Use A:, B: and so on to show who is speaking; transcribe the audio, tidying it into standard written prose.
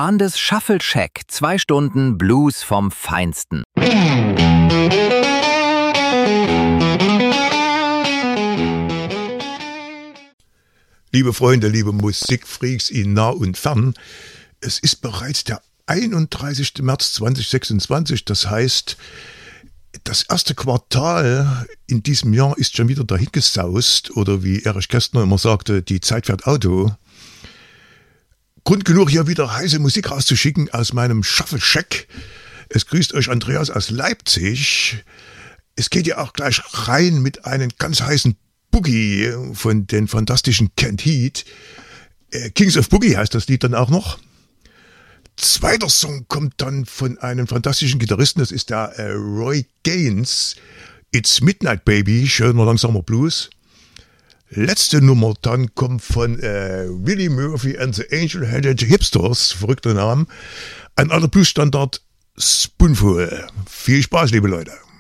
A: Andes Shuffle Shack, 2 Stunden Blues vom Feinsten.
B: Liebe Freunde, liebe Musikfreaks in nah und fern, es ist bereits der 31. März 2026, das heißt, das erste Quartal in diesem Jahr ist schon wieder dahingesaust, oder wie Erich Kästner immer sagte, die Zeit fährt Auto. Grund genug, hier wieder heiße Musik rauszuschicken aus meinem Shuffle Shack. Es grüßt euch Andreas aus Leipzig. Es geht ja auch gleich rein mit einem ganz heißen Boogie von den fantastischen Kent Heat. Kings of Boogie heißt das Lied dann auch noch. Zweiter Song kommt dann von einem fantastischen Gitarristen, das ist der Roy Gaines. It's Midnight Baby, schöner langsamer Blues. Letzte Nummer dann kommt von Willie Murphy and the Angel-Headed Hipsters, verrückter Name. Ein alter Bluesstandard, Spoonful. Viel Spaß, liebe Leute.